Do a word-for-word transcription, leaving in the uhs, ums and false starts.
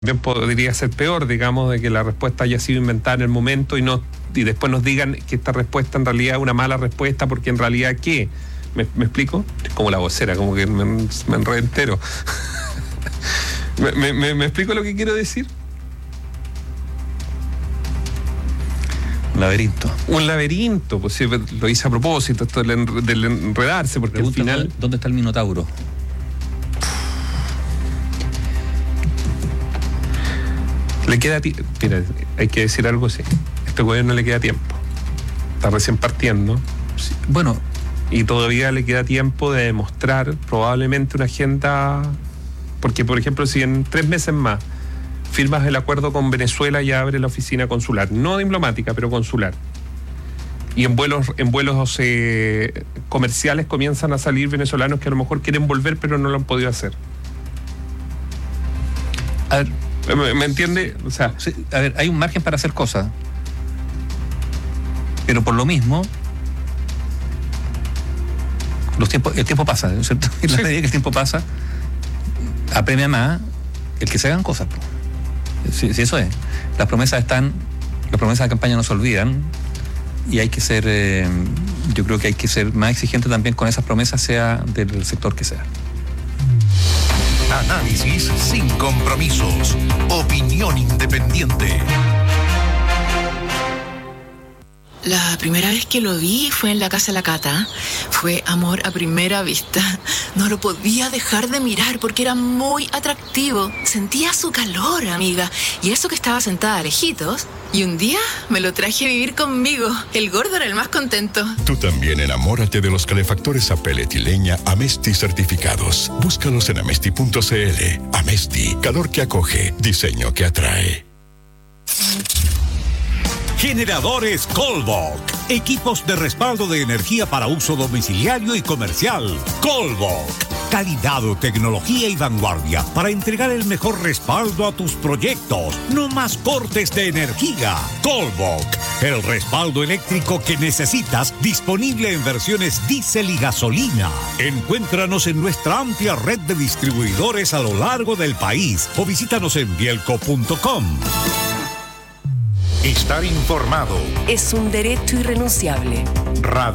Bien podría ser peor, digamos, de que la respuesta haya sido inventada en el momento y no y después nos digan que esta respuesta en realidad es una mala respuesta, porque en realidad ¿qué? ¿Me, me explico? Es como la vocera, como que me, me enredé entero. ¿Me, me, ¿Me explico lo que quiero decir? Un laberinto. Un laberinto, pues sí, lo hice a propósito, esto del, en, del enredarse, porque Pregunta, al final... ¿dónde está el Minotauro? Le queda tiempo. Mira, hay que decir algo así. Este gobierno le queda tiempo. Está recién partiendo. Sí, bueno. Y todavía le queda tiempo de demostrar probablemente una agenda. Porque, por ejemplo, si en tres meses más firmas el acuerdo con Venezuela y abre la oficina consular, no diplomática, pero consular, y en vuelos, en vuelos eh, comerciales comienzan a salir venezolanos que a lo mejor quieren volver, pero no lo han podido hacer. A ver, ¿Me, me entiende? O sea, sí, a ver, hay un margen para hacer cosas, pero por lo mismo los tiempos, el tiempo pasa, ¿no es cierto? Y la Sí. medida que el tiempo pasa, apremia más el que se hagan cosas. Si, si eso es. Las promesas están, las promesas de campaña no se olvidan, y hay que ser, eh, yo creo que hay que ser más exigente también con esas promesas, sea del sector que sea. Análisis sin compromisos. Opinión independiente. La primera vez que lo vi fue en la casa de la Cata. Fue amor a primera vista. No lo podía dejar de mirar porque era muy atractivo. Sentía su calor, amiga. Y eso que estaba sentada a lejitos. Y un día me lo traje a vivir conmigo. El gordo era el más contento. Tú también enamórate de los calefactores a pellet y leña Amesti certificados. Búscalos en amesti punto cl. Amesti, calor que acoge, diseño que atrae. Generadores Colbok. Equipos de respaldo de energía para uso domiciliario y comercial. Colbok. Calidad, tecnología y vanguardia para entregar el mejor respaldo a tus proyectos. No más cortes de energía. Colbok. El respaldo eléctrico que necesitas, disponible en versiones diésel y gasolina. Encuéntranos en nuestra amplia red de distribuidores a lo largo del país o visítanos en bielco punto com. Estar informado. Es un derecho irrenunciable. Radio.